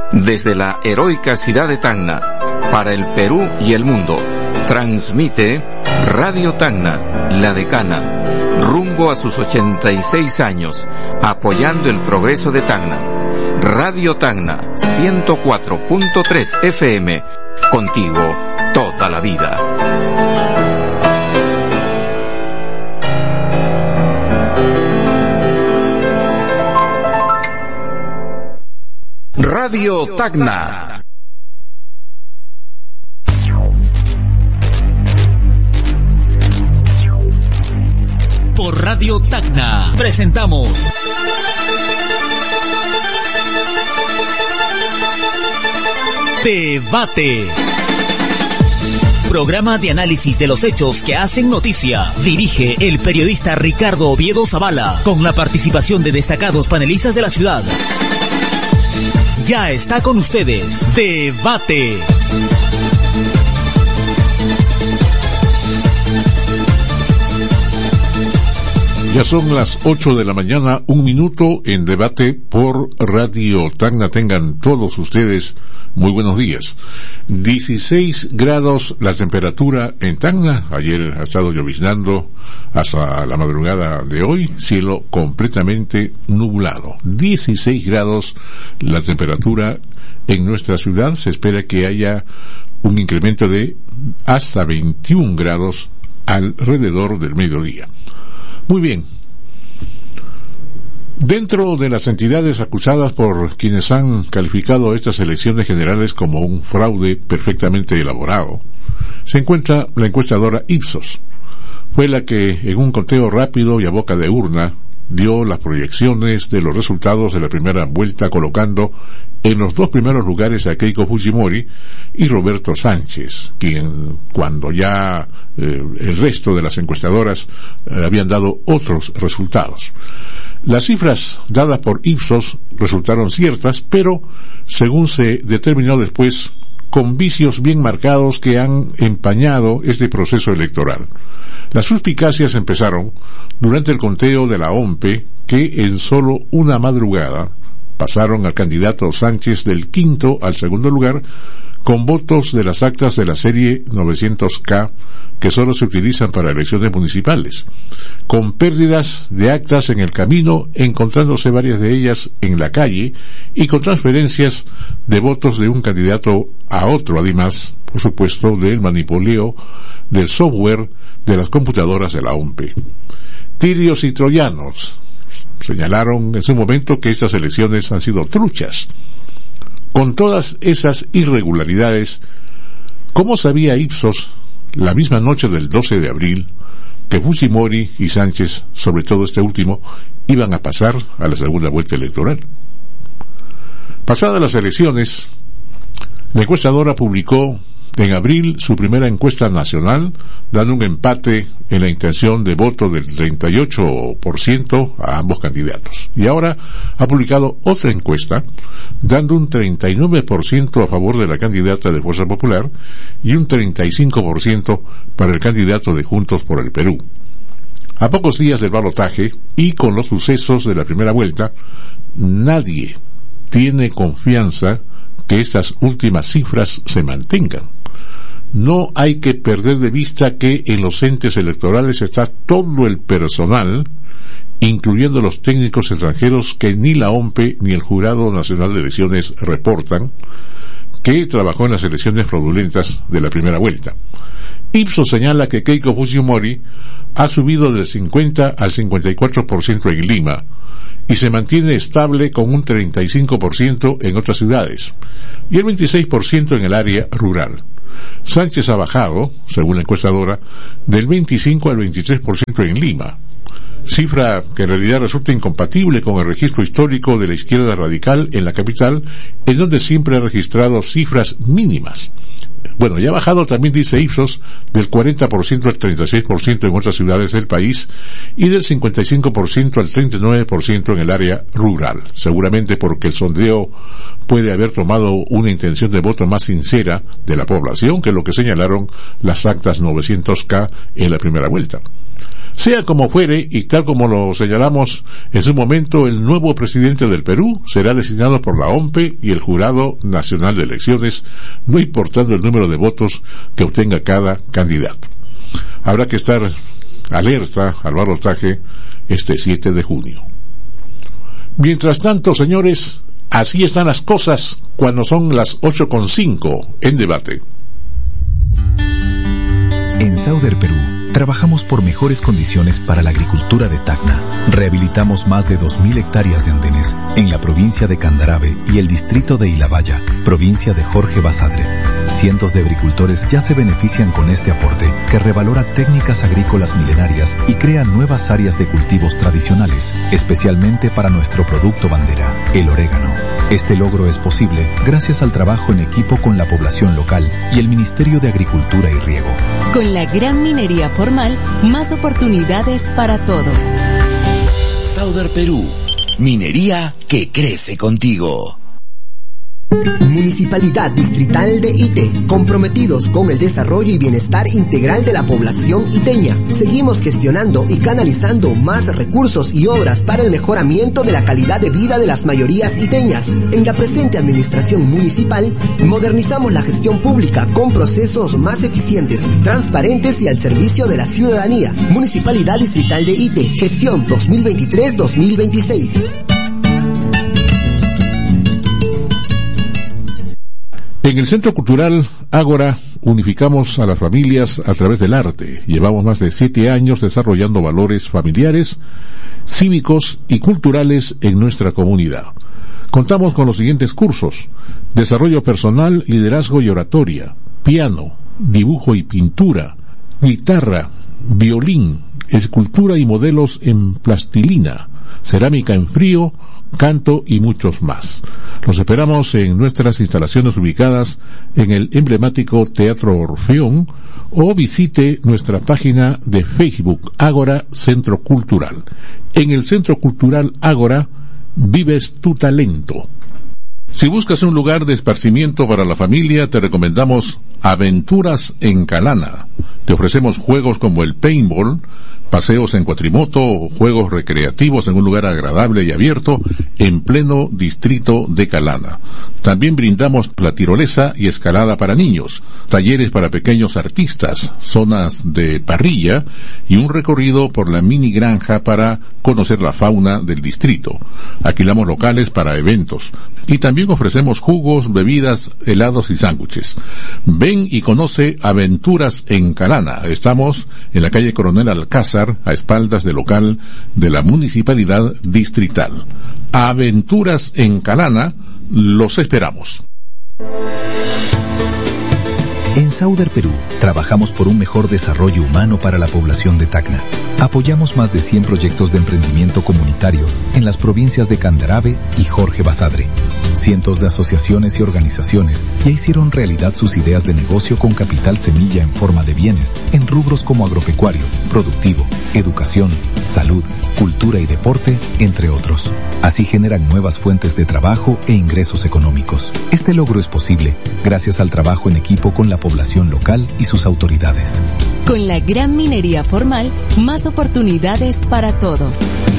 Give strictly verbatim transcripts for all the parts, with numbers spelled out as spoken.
Desde la heroica ciudad de Tacna, para el Perú y el mundo, transmite Radio Tacna, la decana, rumbo a sus ochenta y seis años, apoyando el progreso de Tacna. Radio Tacna, ciento cuatro punto tres F M, contigo toda la vida. Radio Tacna. Por Radio Tacna presentamos Debate. Programa de análisis de los hechos que hacen noticia. Dirige el periodista Ricardo Oviedo Zavala, con la participación de destacados panelistas de la ciudad. Ya está con ustedes Debate. Ya son las ocho de la mañana, un minuto en Debate por Radio Tacna. Tengan todos ustedes muy buenos días. dieciséis grados la temperatura en Tacna. Ayer ha estado lloviznando hasta la madrugada de hoy. Cielo completamente nublado. dieciséis grados la temperatura en nuestra ciudad. Se espera que haya un incremento de hasta veintiún grados alrededor del mediodía. Muy bien. Dentro de las entidades acusadas por quienes han calificado estas elecciones generales como un fraude perfectamente elaborado, se encuentra la encuestadora Ipsos. Fue la que, en un conteo rápido y a boca de urna, dio las proyecciones de los resultados de la primera vuelta, colocando en los dos primeros lugares a Keiko Fujimori y Roberto Sánchez, quien, cuando ya eh, el resto de las encuestadoras eh, habían dado otros resultados. Las cifras dadas por Ipsos resultaron ciertas, pero, según se determinó después, con vicios bien marcados que han empañado este proceso electoral. Las suspicacias empezaron durante el conteo de la O M P, que en solo una madrugada pasaron al candidato Sánchez del quinto al segundo lugar, con votos de las actas de la serie novecientos K, que solo se utilizan para elecciones municipales, con pérdidas de actas en el camino, encontrándose varias de ellas en la calle, y con transferencias de votos de un candidato a otro, además, por supuesto, del manipuleo del software de las computadoras de la O M P. Tirios y troyanos señalaron en su momento que estas elecciones han sido truchas. Con todas esas irregularidades, ¿cómo sabía Ipsos la misma noche del doce de abril que Fujimori y Sánchez, sobre todo este último, iban a pasar a la segunda vuelta electoral? Pasadas las elecciones, la encuestadora publicó en abril su primera encuesta nacional, dando un empate en la intención de voto del treinta y ocho por ciento a ambos candidatos. Y ahora ha publicado otra encuesta, dando un treinta y nueve por ciento a favor de la candidata de Fuerza Popular y un treinta y cinco por ciento para el candidato de Juntos por el Perú. A pocos días del balotaje y con los sucesos de la primera vuelta, nadie tiene confianza que estas últimas cifras se mantengan. No hay que perder de vista que en los entes electorales está todo el personal, incluyendo los técnicos extranjeros que ni la O M P ni el Jurado Nacional de Elecciones reportan, que trabajó en las elecciones fraudulentas de la primera vuelta. Ipsos señala que Keiko Fujimori ha subido del cincuenta al cincuenta y cuatro por ciento en Lima y se mantiene estable con un treinta y cinco por ciento en otras ciudades y el veintiséis por ciento en el área rural. Sánchez ha bajado, según la encuestadora, del veinticinco al veintitrés por ciento en Lima, cifra que en realidad resulta incompatible con el registro histórico de la izquierda radical en la capital, en donde siempre ha registrado cifras mínimas. Bueno, ya ha bajado también, dice Ipsos, del cuarenta por ciento al treinta y seis por ciento en otras ciudades del país y del cincuenta y cinco por ciento al treinta y nueve por ciento en el área rural, seguramente porque el sondeo puede haber tomado una intención de voto más sincera de la población que lo que señalaron las actas novecientos K en la primera vuelta. Sea como fuere, y tal como lo señalamos en su momento, el nuevo presidente del Perú será designado por la O M P E y el Jurado Nacional de Elecciones, no importando el número de votos que obtenga cada candidato. Habrá que estar alerta al balotaje este siete de junio. Mientras tanto, señores, así están las cosas cuando son las ocho con cinco en debate. En Sauder Perú, trabajamos por mejores condiciones para la agricultura de Tacna. Rehabilitamos más de dos mil hectáreas de andenes en la provincia de Candarave y el distrito de Ilabaya, provincia de Jorge Basadre. Cientos de agricultores ya se benefician con este aporte que revalora técnicas agrícolas milenarias y crea nuevas áreas de cultivos tradicionales, especialmente para nuestro producto bandera, el orégano. Este logro es posible gracias al trabajo en equipo con la población local y el Ministerio de Agricultura y Riego. Con la gran minería formal, más oportunidades para todos. Sauder Perú, minería que crece contigo. Municipalidad Distrital de Ite, comprometidos con el desarrollo y bienestar integral de la población iteña. Seguimos gestionando y canalizando más recursos y obras para el mejoramiento de la calidad de vida de las mayorías iteñas. En la presente administración municipal, modernizamos la gestión pública con procesos más eficientes, transparentes y al servicio de la ciudadanía. Municipalidad Distrital de Ite, gestión dos mil veintitrés dos mil veintiséis. En el Centro Cultural Ágora unificamos a las familias a través del arte. Llevamos más de siete años desarrollando valores familiares, cívicos y culturales en nuestra comunidad. Contamos con los siguientes cursos: desarrollo personal, liderazgo y oratoria, piano, dibujo y pintura, guitarra, violín, escultura y modelos en plastilina, cerámica en frío, canto y muchos más. Los esperamos en nuestras instalaciones ubicadas en el emblemático Teatro Orfeón o visite nuestra página de Facebook Ágora Centro Cultural. En el Centro Cultural Ágora vives tu talento. Si buscas un lugar de esparcimiento para la familia, te recomendamos Aventuras en Calana. Te ofrecemos juegos como el paintball, paseos en cuatrimoto o juegos recreativos en un lugar agradable y abierto en pleno distrito de Calana. También brindamos la tirolesa y escalada para niños, talleres para pequeños artistas, zonas de parrilla y un recorrido por la mini granja para conocer la fauna del distrito. Alquilamos locales para eventos y también ofrecemos jugos, bebidas, helados y sándwiches. Ven y conoce Aventuras en Calana. Estamos en la calle Coronel Alcázar, a espaldas del local de la Municipalidad Distrital. Aventuras en Calana, los esperamos. En Sauder Perú, trabajamos por un mejor desarrollo humano para la población de Tacna. Apoyamos más de cien proyectos de emprendimiento comunitario en las provincias de Candarave y Jorge Basadre. Cientos de asociaciones y organizaciones ya hicieron realidad sus ideas de negocio con capital semilla en forma de bienes en rubros como agropecuario, productivo, educación, salud, cultura y deporte, entre otros. Así generan nuevas fuentes de trabajo e ingresos económicos. Este logro es posible gracias al trabajo en equipo con la población local y sus autoridades. Con la gran minería formal, más oportunidades para todos.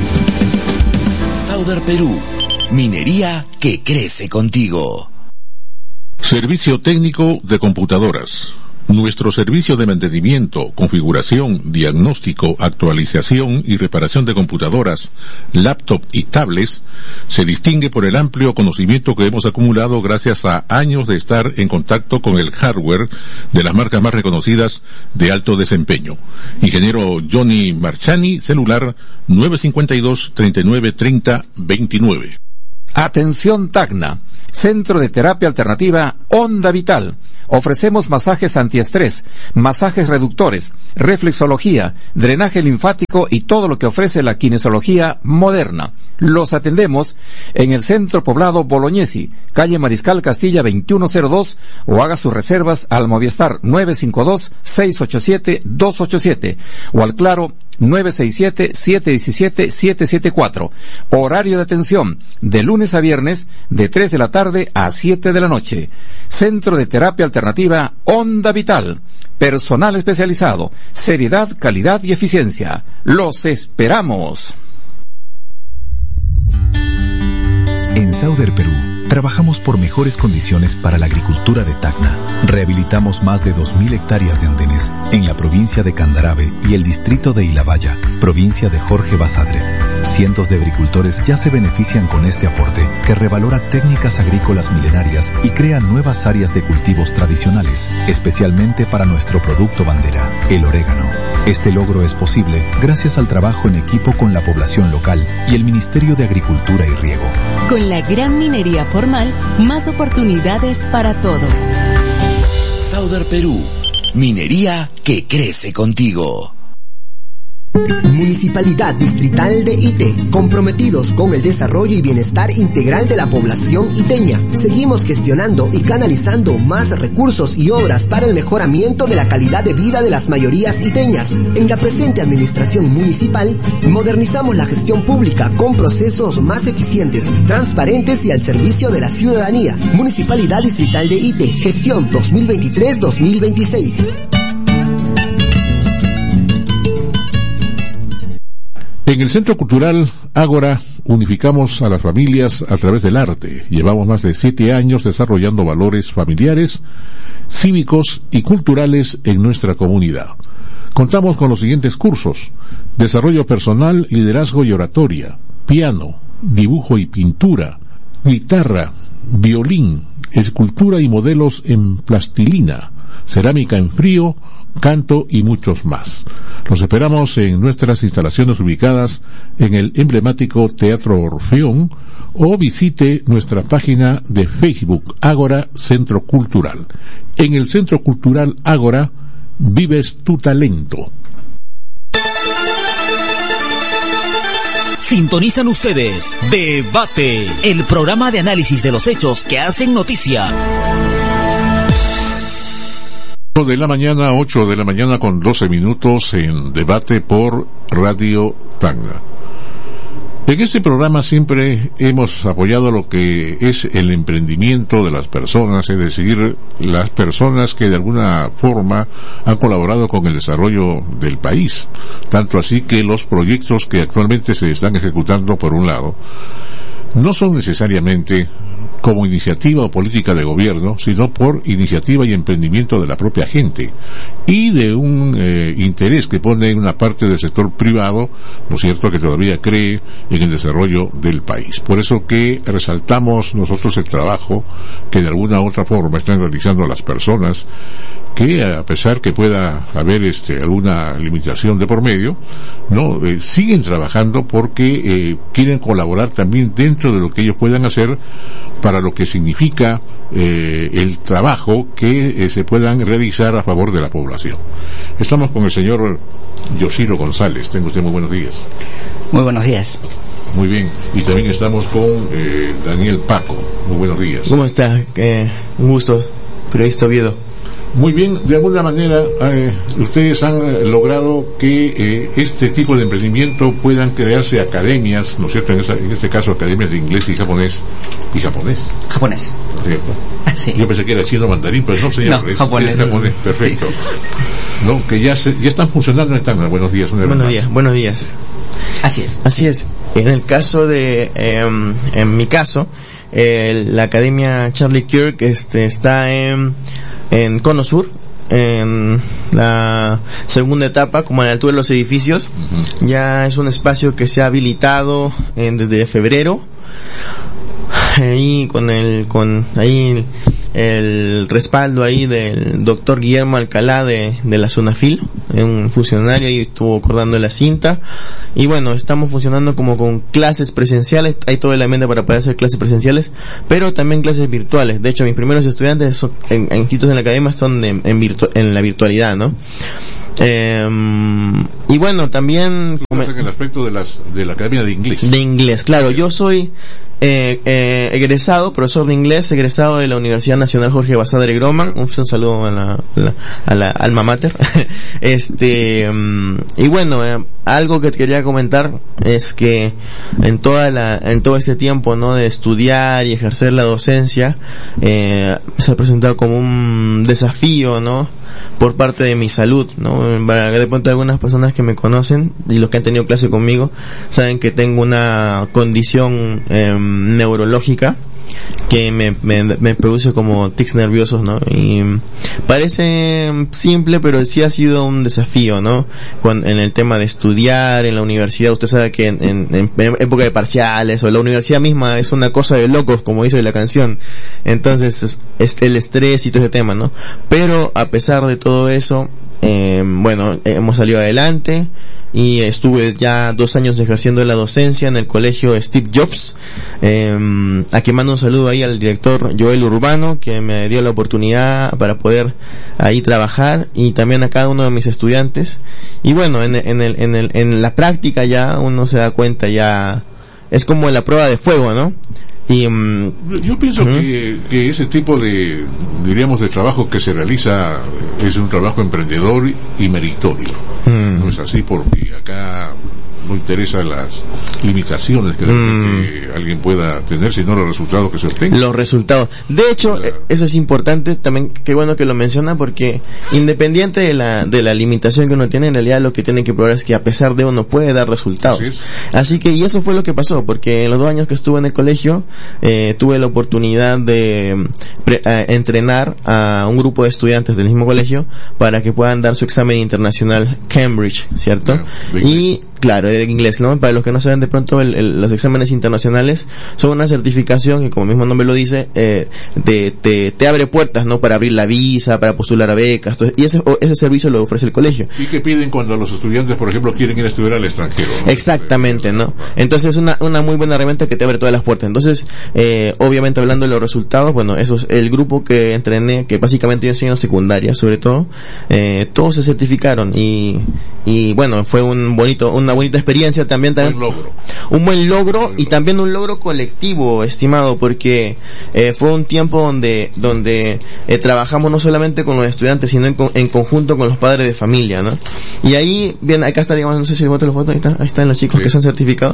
Sauder Perú, minería que crece contigo. Servicio técnico de computadoras. Nuestro servicio de mantenimiento, configuración, diagnóstico, actualización y reparación de computadoras, laptop y tablets se distingue por el amplio conocimiento que hemos acumulado gracias a años de estar en contacto con el hardware de las marcas más reconocidas de alto desempeño. Ingeniero Johnny Marchani, celular nueve cinco dos, treinta y nueve, treinta, veintinueve. Atención Tacna, Centro de Terapia Alternativa Onda Vital. Ofrecemos masajes antiestrés, masajes reductores, reflexología, drenaje linfático y todo lo que ofrece la kinesiología moderna. Los atendemos en el Centro Poblado Bolognesi, calle Mariscal Castilla veintiuno cero dos, o haga sus reservas al Movistar nueve cinco dos, seis ocho siete, dos ocho siete o al Claro nueve seis siete, siete uno siete, siete siete cuatro. Horario de atención de lunes a viernes de tres de la la tarde a siete de la noche. Centro de Terapia Alternativa Onda Vital. Personal especializado. Seriedad, calidad y eficiencia. ¡Los esperamos! En Sauder Perú, trabajamos por mejores condiciones para la agricultura de Tacna. Rehabilitamos más de dos mil hectáreas de andenes en la provincia de Candarave y el distrito de Ilabaya, provincia de Jorge Basadre. Cientos de agricultores ya se benefician con este aporte que revalora técnicas agrícolas milenarias y crea nuevas áreas de cultivos tradicionales, especialmente para nuestro producto bandera, el orégano. Este logro es posible gracias al trabajo en equipo con la población local y el Ministerio de Agricultura y Riego. Con la gran minería formal, más oportunidades para todos. Sauder Perú, minería que crece contigo. Municipalidad Distrital de Ite, comprometidos con el desarrollo y bienestar integral de la población iteña. Seguimos gestionando y canalizando más recursos y obras para el mejoramiento de la calidad de vida de las mayorías iteñas. En la presente administración municipal, modernizamos la gestión pública con procesos más eficientes, transparentes y al servicio de la ciudadanía. Municipalidad Distrital de Ite, gestión dos mil veintitrés dos mil veintiséis. En el Centro Cultural Ágora unificamos a las familias a través del arte. Llevamos más de siete años desarrollando valores familiares, cívicos y culturales en nuestra comunidad. Contamos con los siguientes cursos: desarrollo personal, liderazgo y oratoria, piano, dibujo y pintura, guitarra, violín, escultura y modelos en plastilina, cerámica en frío, canto y muchos más. Los esperamos en nuestras instalaciones ubicadas en el emblemático Teatro Orfeón o visite nuestra página de Facebook Ágora Centro Cultural. En el Centro Cultural Ágora vives tu talento. Sintonizan ustedes Debate, el programa de análisis de los hechos que hacen noticia. De la mañana, ocho de la mañana con doce minutos en Debate por Radio Tacna. En este programa siempre hemos apoyado lo que es el emprendimiento de las personas, es decir, las personas que de alguna forma han colaborado con el desarrollo del país. Tanto así que los proyectos que actualmente se están ejecutando, por un lado, no son necesariamente como iniciativa o política de gobierno, sino por iniciativa y emprendimiento de la propia gente y de un eh, interés que pone una parte del sector privado, ¿no es cierto?, que todavía cree en el desarrollo del país. Por eso que resaltamos nosotros el trabajo que de alguna u otra forma están realizando las personas que, a pesar que pueda haber este alguna limitación de por medio, no eh, siguen trabajando porque eh, quieren colaborar también dentro de lo que ellos puedan hacer para lo que significa eh, el trabajo que eh, se puedan realizar a favor de la población. Estamos con el señor Yoshiro González. Tenga usted muy buenos días. Muy buenos días. Muy bien. Y también estamos con eh, Daniel Paco. Muy buenos días. ¿Cómo está? Eh, un gusto, periodista Oviedo. Muy bien, de alguna manera eh, ustedes han eh, logrado que eh, este tipo de emprendimiento puedan crearse academias, ¿no es cierto? En, esa, en este caso academias de inglés y japonés y japonés. Japonés. ¿Cierto? Sí. Yo pensé que era chino mandarín, pero no, señor, no, es, japonés. es japonés, perfecto. Sí. No, que ya se, ya están funcionando en Tacna. Buenos días. Una buenos días, buenos días. Así es. Así es. En el caso de, eh, en mi caso, eh, la Academia Charlie Kirk este, está en en Cono Sur, en la segunda etapa, como a la altura de los edificios. Uh-huh. Ya es un espacio que se ha habilitado en, desde febrero, ahí con el, con ahí el respaldo ahí del doctor Guillermo Alcalá de, de la Sunafil, un funcionario, ahí estuvo acordando la cinta. Y bueno, estamos funcionando como con clases presenciales, hay todo el ambiente para poder hacer clases presenciales, pero también clases virtuales. De hecho, mis primeros estudiantes son, en, en inscritos en la academia son en, en, virtu- en la virtualidad, ¿no? Eh, y bueno, también como en el aspecto de las de la academia de inglés. De inglés, claro. Yo soy eh, eh, egresado, profesor de inglés, egresado de la Universidad Nacional Jorge Basadre Groman. Un, un saludo a la, a la, a la alma mater. este um, y bueno, eh, algo que quería comentar es que en toda la, en todo este tiempo, ¿no?, de estudiar y ejercer la docencia, eh, se ha presentado como un desafío, ¿no?, por parte de mi salud, ¿no? De pronto algunas personas que me conocen y los que han tenido clase conmigo saben que tengo una condición eh, neurológica que me, me, me produce como tics nerviosos, ¿no? Y parece simple, pero sí ha sido un desafío, ¿no? Cuando, en el tema de estudiar en la universidad, usted sabe que en, en, en época de parciales o la universidad misma es una cosa de locos, como dice la canción. Entonces, es, es el estrés y todo ese tema, ¿no? Pero a pesar de todo eso, eh, bueno, hemos salido adelante y estuve ya dos años ejerciendo la docencia en el colegio Steve Jobs. Eh, a quien mando un saludo ahí al director Joel Urbano, que me dio la oportunidad para poder ahí trabajar, y también a cada uno de mis estudiantes. Y bueno, en, en, el, en, el, en la práctica ya uno se da cuenta, ya es como la prueba de fuego, ¿no? Y, um, yo pienso uh-huh. que, que ese tipo de, diríamos, de trabajo que se realiza es un trabajo emprendedor y meritorio. Uh-huh. No es así, porque acá no interesa las limitaciones que, mm. que alguien pueda tener, sino los resultados que se obtengan. Los resultados. De hecho, la... eso es importante también, qué bueno que lo menciona, porque independiente de la de la limitación que uno tiene, en realidad lo que tiene que probar es que a pesar de uno puede dar resultados. Así, Así que, y eso fue lo que pasó, porque en los dos años que estuve en el colegio, eh, tuve la oportunidad de pre, a, entrenar a un grupo de estudiantes del mismo colegio para que puedan dar su examen internacional Cambridge, ¿cierto? Yeah, y claro, de inglés, ¿no? Para los que no saben, de pronto el, el, los exámenes internacionales son una certificación que, como el mismo nombre lo dice, eh, te, te, te abre puertas, ¿no? Para abrir la visa, para postular a becas, todo, y ese, ese servicio lo ofrece el colegio. ¿Y qué piden cuando los estudiantes, por ejemplo, quieren ir a estudiar al extranjero, ¿no? Exactamente, ¿no? Entonces es una, una muy buena herramienta que te abre todas las puertas. Entonces, eh, obviamente hablando de los resultados, bueno, eso es el grupo que entrené, que básicamente yo enseño secundaria, sobre todo, eh, todos se certificaron y, y bueno, fue un bonito, una bonita experiencia también, también un buen logro, un buen logro y también un logro colectivo, estimado, porque eh, fue un tiempo donde donde eh, trabajamos no solamente con los estudiantes, sino en, en conjunto con los padres de familia, ¿no? Y ahí, bien, acá está, digamos, no sé si boto los fotos, ahí, está, ahí están los chicos, sí, que se han certificado.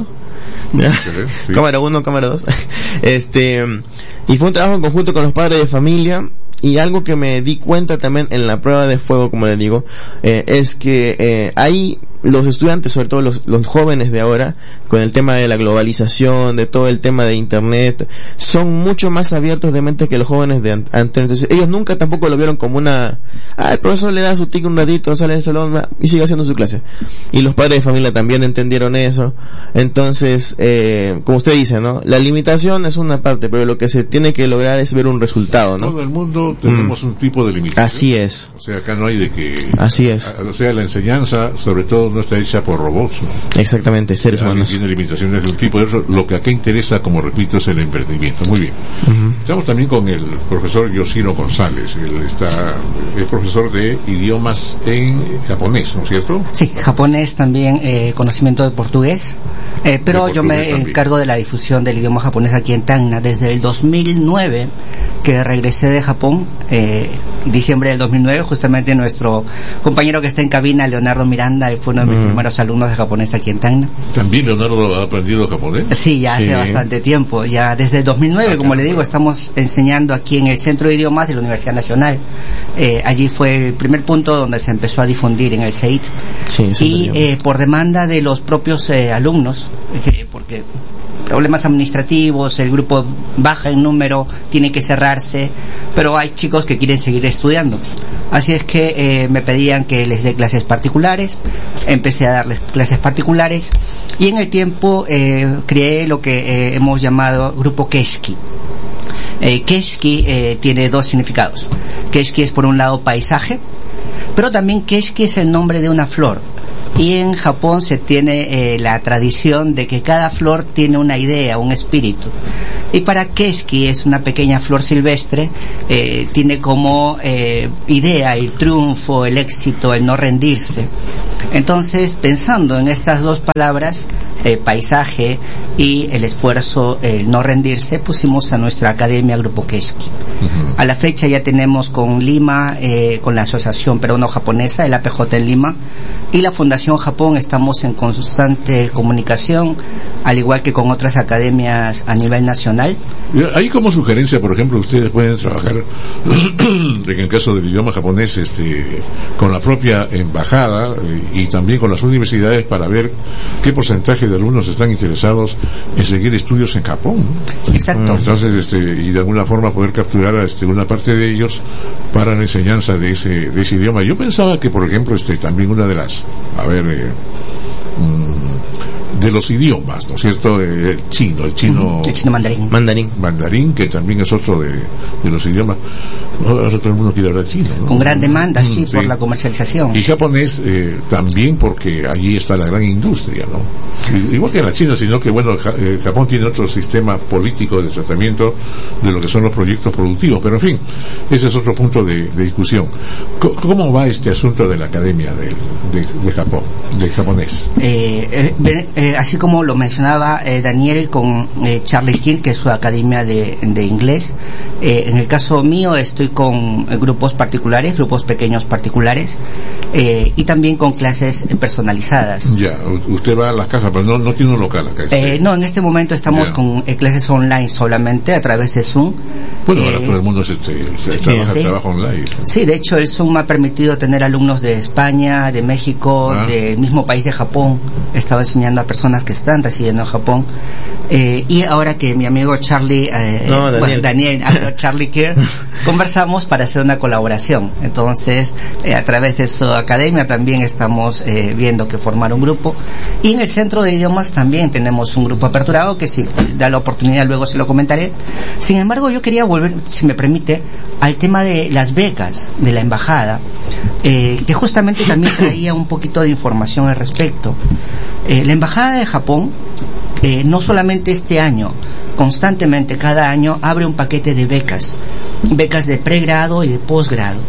Sí. Cámara uno, cámara dos. Este, y fue un trabajo en conjunto con los padres de familia. Y algo que me di cuenta también en la prueba de fuego, como les digo, eh, es que eh, hay los estudiantes, sobre todo los, los jóvenes de ahora, con el tema de la globalización, de todo el tema de internet, son mucho más abiertos de mente que los jóvenes de antes. Entonces ellos nunca tampoco lo vieron como una, ah, el profesor le da su tic un ratito, sale del salón y sigue haciendo su clase. Y los padres de familia también entendieron eso. Entonces, eh, como usted dice, ¿no? La limitación es una parte, pero lo que se tiene que lograr es ver un resultado, ¿no? Todo el mundo tenemos mm. un tipo de limitación. Así es. O sea, acá no hay de que... Así es. O sea, la enseñanza, sobre todo, no está hecha por robots, ¿no? Exactamente, seres humanos. Tiene limitaciones de un tipo. Eso, lo que acá interesa, como repito, es el emprendimiento. Muy bien. Uh-huh. Estamos también con el profesor Yoshiro González. Él está, es profesor de idiomas en japonés, ¿no es cierto? Sí, japonés también, eh, conocimiento de portugués. Eh, pero de yo me también encargo de la difusión del idioma japonés aquí en Tacna desde el dos mil nueve, que regresé de Japón, eh, diciembre del dos mil nueve. Justamente nuestro compañero que está en cabina, Leonardo Miranda, él fue uno de mis mm. primeros alumnos de japonés aquí en Tacna. ¿También Leonardo ha aprendido japonés? Sí, ya hace sí. bastante tiempo, ya desde el dos mil nueve, ah, como le digo, estamos enseñando aquí en el Centro de Idiomas de la Universidad Nacional. Eh, allí fue el primer punto donde se empezó a difundir en el C I T. Sí, y eh, por demanda de los propios eh, alumnos, eh, porque problemas administrativos, el grupo baja en número, tiene que cerrarse, pero hay chicos que quieren seguir estudiando. Así es que eh, me pedían que les dé clases particulares, empecé a darles clases particulares y en el tiempo eh, creé lo que eh, hemos llamado Grupo Keshki. Eh, Keshki eh, tiene dos significados. Keshki es por un lado paisaje, pero también Keshki es el nombre de una flor. Y en Japón se tiene eh, la tradición de que cada flor tiene una idea, un espíritu. Y para Keshki es una pequeña flor silvestre, eh, tiene como eh, idea el triunfo, el éxito, el no rendirse. Entonces, pensando en estas dos palabras, eh, paisaje y el esfuerzo, el no rendirse, pusimos a nuestra academia Grupo Keski. Uh-huh. A la fecha ya tenemos con Lima, eh, con la Asociación Peruano-Japonesa, el A P J en Lima, y la Fundación Japón, estamos en constante comunicación, al igual que con otras academias a nivel nacional. Ahí como sugerencia, por ejemplo, ustedes pueden trabajar en el caso del idioma japonés, este, con la propia embajada eh, y también con las universidades para ver qué porcentaje de alumnos están interesados en seguir estudios en Japón. Exacto. Entonces, este, y de alguna forma poder capturar a este, una parte de ellos para la enseñanza de ese, de ese idioma. Yo pensaba que, por ejemplo, este, también una de las, a ver, eh, mmm, de los idiomas, ¿no es cierto? Eh, el chino, el chino... El chino mandarín. Mandarín. Mandarín, que también es otro de, de los idiomas. Ahora todo el mundo quiere hablar chino, ¿no? Con gran demanda, sí, sí, por la comercialización. Y japonés eh, también porque allí está la gran industria, ¿no? Y, igual que en la China, sino que, bueno, ja, eh, Japón tiene otro sistema político de tratamiento de lo que son los proyectos productivos. Pero, en fin, ese es otro punto de, de discusión. C- ¿Cómo va este asunto de la academia de, de, de Japón, de japonés? Eh, eh, eh, así como lo mencionaba eh, Daniel con eh, Charlie Kirk, que es su academia de, de inglés, eh, en el caso mío estoy con eh, grupos particulares, grupos pequeños particulares, eh, y también con clases eh, personalizadas. Ya, usted va a las casas, pero no, no tiene un local acá. Eh, no, en este momento estamos yeah. con eh, clases online solamente a través de Zoom. Bueno, ahora eh, todo el mundo se, se, se sí, trabaja, sí. trabaja online. Sí, de hecho el Zoom me ha permitido tener alumnos de España, de México, ah. del mismo país de Japón. Estaba enseñando a personas que están residiendo en Japón. Eh, y ahora que mi amigo Charlie, eh, no, Daniel, bueno, Daniel Charlie Kerr, conversamos para hacer una colaboración. Entonces, eh, a través de su academia también estamos eh, viendo que formar un grupo. Y en el Centro de Idiomas también tenemos un grupo aperturado que si da la oportunidad luego se lo comentaré. Sin embargo, yo quería volver, si me permite, al tema de las becas de la embajada, eh, que justamente también traía un poquito de información al respecto. Eh, la embajada de Japón, eh, no solamente este año, constantemente cada año abre un paquete de becas, becas de pregrado y de posgrado.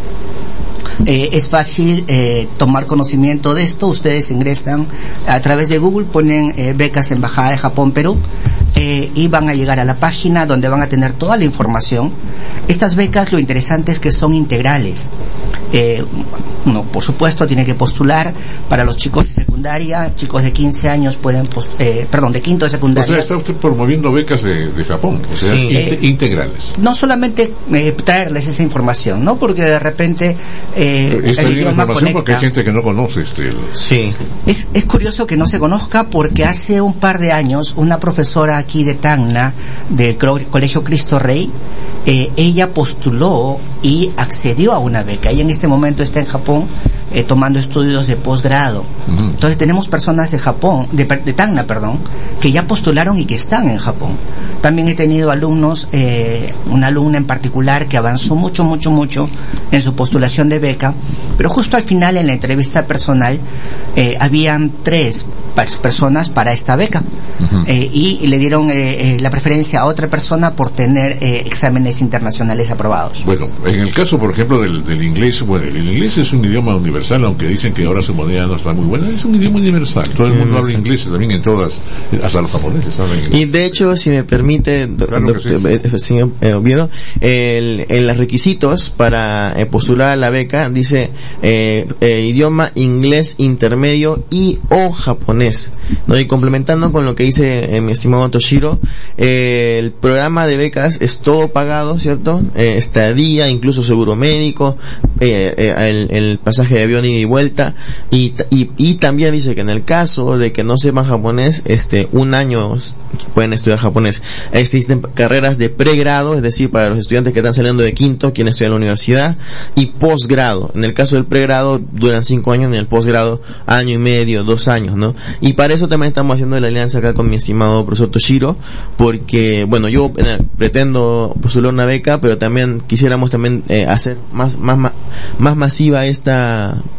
Eh, es fácil eh, tomar conocimiento de esto. Ustedes ingresan a través de Google, ponen eh, becas Embajada de Japón Perú, eh, y van a llegar a la página donde van a tener toda la información. Estas becas, lo interesante es que son integrales. Eh, uno, por supuesto, tiene que postular para los chicos de secundaria, chicos de quince años pueden, post- eh, perdón, de quinto de secundaria. O sea, está usted promoviendo becas de, de Japón, o sea, sí. int- integrales. No solamente eh, traerles esa información, ¿no? Porque de repente eh, Esta el idioma conecta. Porque hay gente que no conoce este. El... Sí. Es, es curioso que no se conozca porque hace un par de años una profesora aquí de Tacna, del Colegio Cristo Rey, eh, ella postuló y accedió a una beca. Ella en este momento está en Japón eh, tomando estudios de posgrado. Uh-huh. Entonces tenemos personas de Japón, de, de Tacna, perdón, que ya postularon y que están en Japón. También he tenido alumnos, eh, una alumna en particular que avanzó mucho, mucho, mucho en su postulación de beca, pero justo al final en la entrevista personal eh, habían tres personas para esta beca. Uh-huh. eh, y le dieron eh, eh, la preferencia a otra persona por tener eh, exámenes internacionales aprobados. Bueno, en el caso, por ejemplo, del, del inglés, bueno, el inglés es un idioma universal, aunque dicen que ahora su moneda no está muy buena, es un idioma universal. Todo el mundo habla inglés, también en todas, hasta los japoneses hablan inglés. Y de hecho, si me permite, claro do, sí. eh, señor eh, Oviedo, el, en los requisitos para eh, postular a la beca dice eh, eh, idioma inglés intermedio y o japonés, ¿no? Y complementando con lo que dice eh, mi estimado Toshiro, eh, el programa de becas es todo pagado, ¿cierto? Eh, estadía, incluso seguro médico, eh, eh, el, el pasaje de avión ida y vuelta, y, y, y también dice que en el caso de que no sepan japonés, este, un año pueden estudiar japonés. Existen carreras de pregrado, es decir, para los estudiantes que están saliendo de quinto, quienes estudian en la universidad, y posgrado. En el caso del pregrado duran cinco años, en el posgrado año y medio, dos años, ¿no? Y para eso también estamos haciendo la alianza acá con mi estimado profesor Toshiro, porque, bueno, yo eh, pretendo postular una beca, pero también quisiéramos también eh, hacer más, más, más masiva esta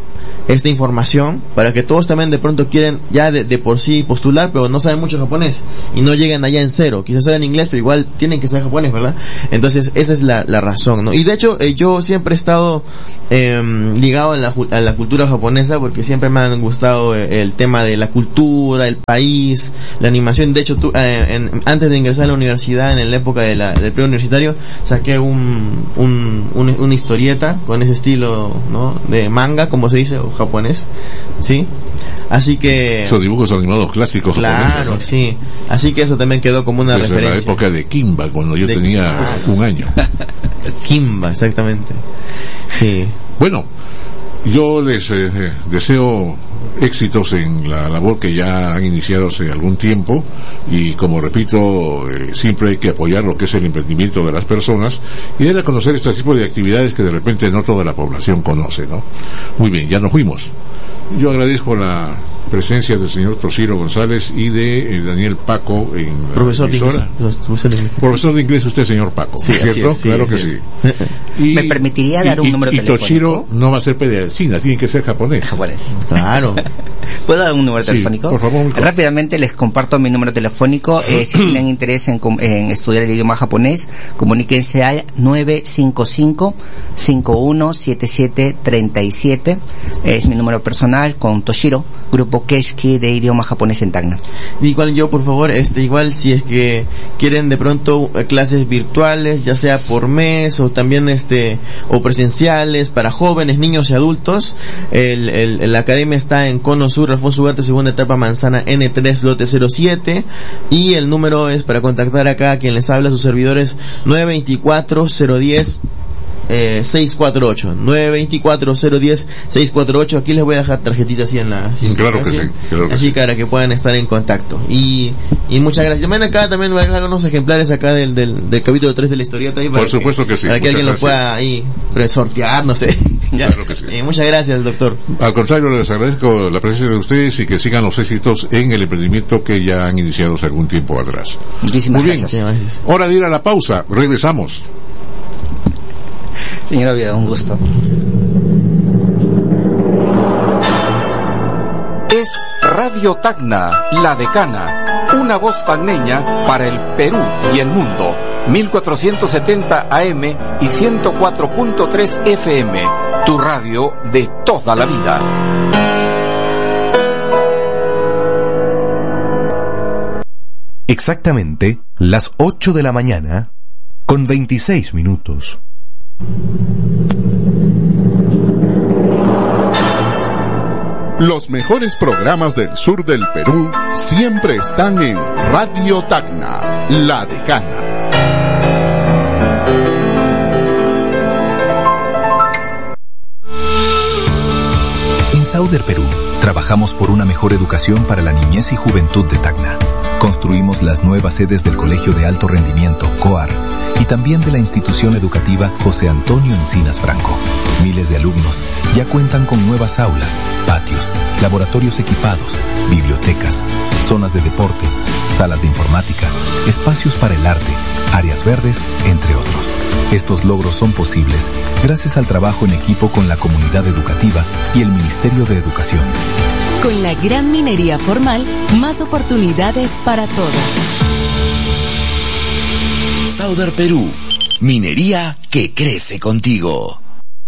esta información para que todos también de pronto quieren ya de, de por sí postular, pero no saben mucho japonés y no lleguen allá en cero. Quizás saben inglés, pero igual tienen que saber japonés, ¿verdad? Entonces esa es la, la razón, ¿no? Y de hecho eh, yo siempre he estado eh, ligado a la, a la cultura japonesa porque siempre me han gustado eh, el tema de la cultura, el país, la animación. De hecho, tú, eh, en, antes de ingresar a la universidad, en la época de la, del preuniversitario, saqué un, un, un, una historieta con ese estilo, ¿no? De manga, como se dice, o japonés, ¿sí? Así que... Esos dibujos animados clásicos japoneses. Claro, ¿no? Sí. Así que eso también quedó como una desde referencia. la época de Kimba, cuando yo de... tenía ah, un año. Kimba, exactamente. Sí. Bueno, yo les eh, deseo éxitos en la labor que ya han iniciado hace algún tiempo y, como repito, eh, siempre hay que apoyar lo que es el emprendimiento de las personas y dar a conocer este tipo de actividades que de repente no toda la población conoce, ¿no? Muy bien, ya nos fuimos. Yo agradezco la presencia del señor Toshiro González y de eh, Daniel Paco en la profesor emisora. de inglés. Profesor de inglés. Profesor de inglés usted, señor Paco, sí, ¿cierto? Es, sí, claro que es. sí. Y, ¿me permitiría dar y, un número y, telefónico? Y Toshiro no va a ser pedicina, tiene que ser japonés. Japonés. Claro. ¿Puedo dar un número sí, telefónico? Por favor. Rápidamente les comparto mi número telefónico. Eh, si tienen interés en, en estudiar el idioma japonés, comuníquense al nueve cinco cinco, cinco uno siete siete, tres siete. Es mi número personal con Toshiro, Grupo Keshki de idioma japonés en Tacna. Igual yo, por favor, este igual si es que quieren de pronto clases virtuales, ya sea por mes o también este o presenciales para jóvenes, niños y adultos, el, el, la academia está en Cono Sur, Alfonso Ugarte, segunda etapa, manzana ene tres, lote cero siete, y el número es para contactar acá a quien les habla, sus servidores, nueve dos cuatro, cero uno cero Eh, seis cuatro ocho, nueve dos cuatro, cero uno cero, seis cuatro ocho. Aquí les voy a dejar tarjetitas así en la... Sí, claro que sí, claro que así sí. Para que puedan estar en contacto. Y, y muchas gracias. También acá también voy a dejar unos ejemplares acá del, del, del capítulo tres de la historieta. Ahí para Por supuesto que, que sí. Para que alguien gracias. Lo pueda ahí sortear, no sé. Claro que sí. Eh, muchas gracias, doctor. Al contrario, les agradezco la presencia de ustedes y que sigan los éxitos en el emprendimiento que ya han iniciado hace algún tiempo atrás. Muchísimas Muy bien. gracias. gracias. Hora de ir a la pausa. Regresamos. Señora Oviedo, un gusto. Es Radio Tacna, la decana, una voz tacneña para el Perú y el mundo. mil cuatrocientos setenta A M y ciento cuatro punto tres F M, tu radio de toda la vida. Exactamente las ocho de la mañana con veintiséis minutos. Los mejores programas del sur del Perú siempre están en Radio Tacna, la decana. En Sauder Perú, trabajamos por una mejor educación para la niñez y juventud de Tacna. Construimos las nuevas sedes del Colegio de Alto Rendimiento, COAR, y también de la institución educativa José Antonio Encinas Franco. Miles de alumnos ya cuentan con nuevas aulas, patios, laboratorios equipados, bibliotecas, zonas de deporte, salas de informática, espacios para el arte, áreas verdes, entre otros. Estos logros son posibles gracias al trabajo en equipo con la comunidad educativa y el Ministerio de Educación. Con la gran minería formal, más oportunidades para todos. Sauder Perú, minería que crece contigo.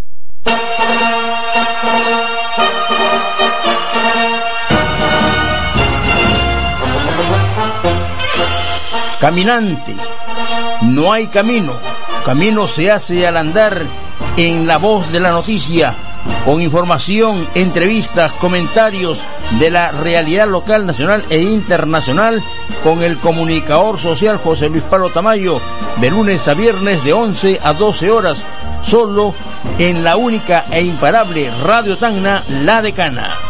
Caminante, no hay camino. Camino se hace al andar en La Voz de la Noticia, con información, entrevistas, comentarios de la realidad local, nacional e internacional, con el comunicador social José Luis Pablo Tamayo, de lunes a viernes de once a doce horas, solo en la única e imparable Radio Tacna, La Decana.